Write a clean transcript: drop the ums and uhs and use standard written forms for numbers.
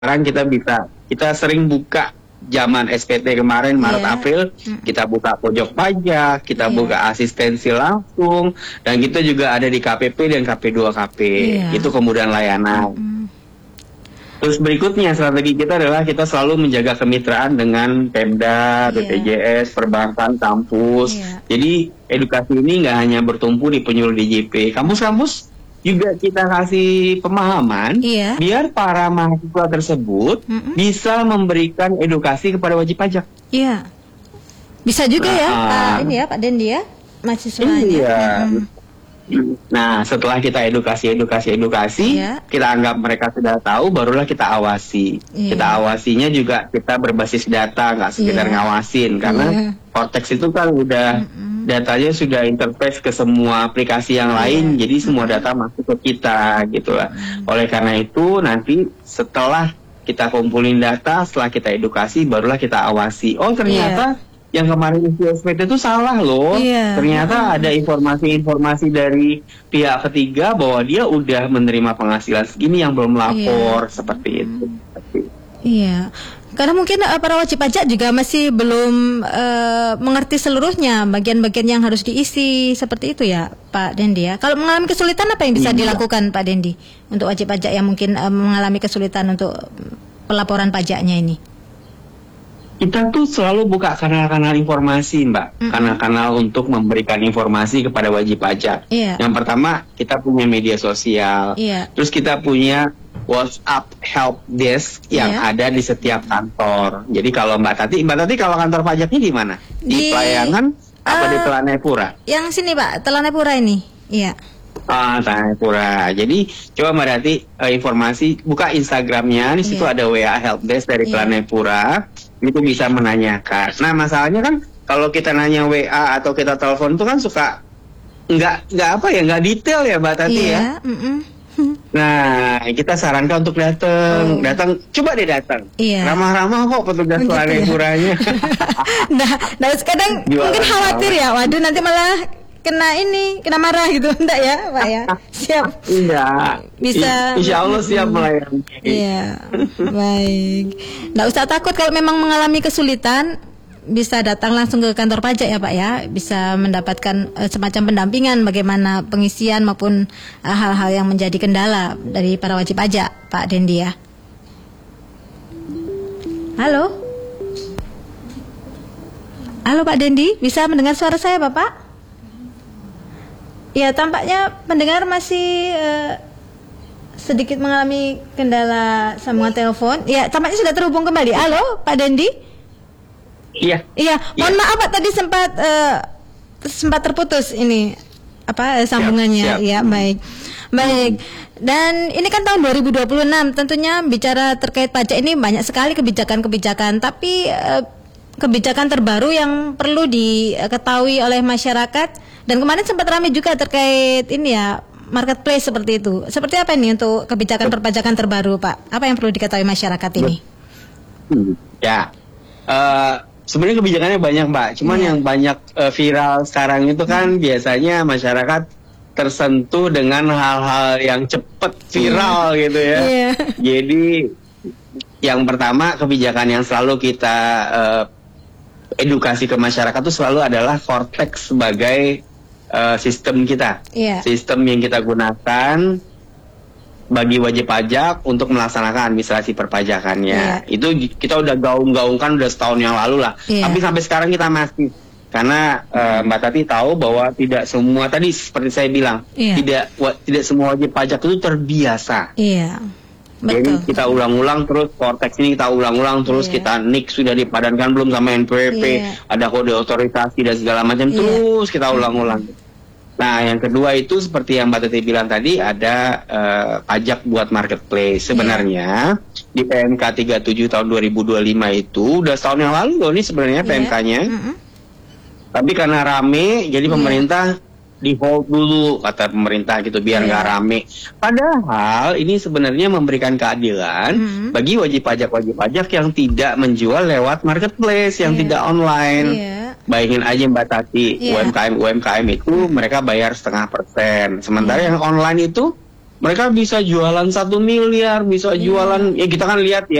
sekarang kita sering buka zaman SPT kemarin Maret Iya. April, kita buka pojok pajak, kita Iya. buka asistensi langsung, dan kita juga ada di KPP dan KP2KP. Iya. Itu kemudahan layanan. Terus berikutnya strategi kita adalah kita selalu menjaga kemitraan dengan Pemda, Iya. BPJS, perbankan, kampus. Iya. Jadi edukasi ini nggak hanya bertumpu di penyuluh DJP. Kampus-kampus juga kita kasih pemahaman Iya. biar para mahasiswa tersebut bisa memberikan edukasi kepada wajib pajak. Iya. Bisa juga ya, Nah, Pak Dendi ya, mahasiswanya. Iya. Mm-mm. Nah, setelah kita edukasi, Iya. kita anggap mereka sudah tahu, barulah kita awasi. Iya. Kita awasinya juga kita berbasis data, nggak sekedar Iya. ngawasin. Karena Iya. Cortex itu kan udah datanya sudah interface ke semua aplikasi yang lain, jadi semua data masuk ke kita gitu lah. Oleh karena itu nanti setelah kita kumpulin data, setelah kita edukasi, barulah kita awasi. Oh ternyata yang kemarin isi SPT itu salah loh. Iya. Ternyata ada informasi-informasi dari pihak ketiga bahwa dia udah menerima penghasilan segini yang belum lapor, seperti itu. Iya, karena mungkin para wajib pajak juga masih belum mengerti seluruhnya bagian-bagian yang harus diisi seperti itu ya, Pak Dendi ya. Kalau mengalami kesulitan apa yang bisa dilakukan, Pak Dendi, untuk wajib pajak yang mungkin mengalami kesulitan untuk pelaporan pajaknya ini? Kita tuh selalu buka kanal-kanal informasi, Mbak. Kanal-kanal untuk memberikan informasi kepada wajib pajak. Iya. Yang pertama, kita punya media sosial. Iya. Terus kita punya WhatsApp help desk yang Iya. ada di setiap kantor. Jadi kalau Mbak Tati kalau kantor pajaknya di mana? Di Di- Pelayangan apa di Telanepura? Yang sini Pak, Telanepura ini. Iya. Telanepura. Jadi coba Mbak Tati informasi, buka Instagramnya, di situ Iya. ada WA help desk dari Iya. Telanepura. Itu bisa menanyakan. Nah masalahnya kan kalau kita nanya WA atau kita telepon itu kan suka nggak detail ya Mbak Tati ya. Iya. Mm-mm. Nah, kita sarankan untuk datang, coba deh datang. Iya. Ramah-ramah kok petugas Gitu ya. Telanepuranya. nah kadang Jualan mungkin khawatir ya, waduh nanti malah kena marah gitu, enggak ya Pak ya? Siap. Enggak. Bisa. Insya Allah siap melayani. Iya, baik. Nggak usah takut kalau memang mengalami kesulitan, bisa datang langsung ke kantor pajak ya Pak ya, bisa mendapatkan semacam pendampingan bagaimana pengisian maupun hal-hal yang menjadi kendala dari para wajib pajak, Pak Dendi ya. Halo, halo Pak Dendi, bisa mendengar suara saya Bapak? Ya, tampaknya pendengar masih sedikit mengalami kendala sambungan telepon. Ya, tampaknya sudah terhubung kembali. Halo, Pak Dendi? Iya. Iya, mohon maaf Pak, tadi sempat terputus ini sambungannya. Siap. Ya, baik. Baik. Dan ini kan tahun 2026, tentunya bicara terkait pajak ini banyak sekali kebijakan-kebijakan, tapi kebijakan terbaru yang perlu diketahui oleh masyarakat. Dan kemarin sempat ramai juga terkait ini ya, marketplace seperti itu. Seperti apa ini untuk kebijakan perpajakan terbaru, Pak? Apa yang perlu diketahui masyarakat ini? Ya, sebenarnya kebijakannya banyak, Mbak. Cuman yang banyak viral sekarang itu kan biasanya masyarakat tersentuh dengan hal-hal yang cepat viral gitu ya. Iya. Jadi yang pertama kebijakan yang selalu kita edukasi ke masyarakat itu selalu adalah Cortex sebagai sistem kita. Iya. Sistem yang kita gunakan bagi wajib pajak untuk melaksanakan administrasi perpajakannya. Iya. Itu kita udah gaung-gaungkan udah setahun yang lalu lah. Iya. Tapi sampai sekarang kita masih, karena Mbak Tati tahu bahwa tidak semua, tadi seperti saya bilang, Iya. tidak semua wajib pajak itu terbiasa. Iya. Jadi Betul. kita ulang-ulang terus, Cortex ini kita ulang-ulang terus, Iya. kita NIK sudah dipadankan belum sama NPWP, Iya. ada kode otorisasi dan segala macam, Iya. terus kita ulang-ulang. Nah, yang kedua itu seperti yang Mbak Tati bilang tadi, ada pajak buat marketplace. Sebenarnya di PMK 37 tahun 2025 itu udah setahun yang lalu loh ini sebenarnya PMK-nya. Tapi karena rame, jadi pemerintah di hold dulu, kata pemerintah gitu, biar nggak rame. Padahal ini sebenarnya memberikan keadilan bagi wajib pajak yang tidak menjual lewat marketplace, yang tidak online. Bayangin aja Mbak Tati, UMKM itu mereka bayar 0,5%. Sementara yang online itu mereka bisa jualan 1 miliar, bisa jualan, ya kita kan lihat ya